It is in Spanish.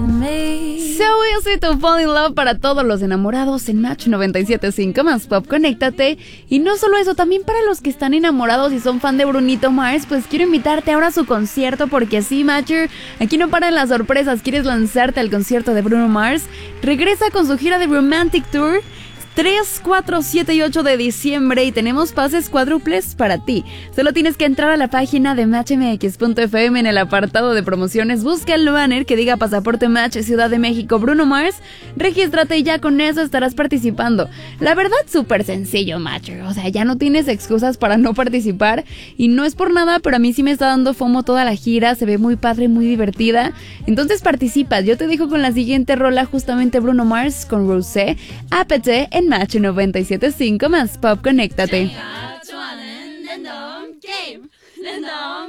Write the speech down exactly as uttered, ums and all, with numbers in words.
So easy to fall in love para todos los enamorados en Match noventa y siete punto cinco más Pop, conéctate. Y no solo eso, también para los que están enamorados y son fan de Brunito Mars, pues quiero invitarte ahora a su concierto, porque así, Matcher, aquí no paran las sorpresas. ¿Quieres lanzarte al concierto de Bruno Mars? Regresa con su gira de Romantic Tour tres, cuatro, siete y ocho de diciembre y tenemos pases cuádruples para ti. Solo tienes que entrar a la página de match m x punto f m en el apartado de promociones, busca el banner que diga Pasaporte Match Ciudad de México Bruno Mars, regístrate y ya con eso estarás participando. La verdad, súper sencillo, Matcher, o sea, ya no tienes excusas para no participar y no es por nada, pero a mí sí me está dando fomo toda la gira, se ve muy padre, muy divertida, entonces participa. Yo te dejo con la siguiente rola, justamente Bruno Mars con Rosé, Apete, en Match noventa y siete punto cinco más Pop, conéctate.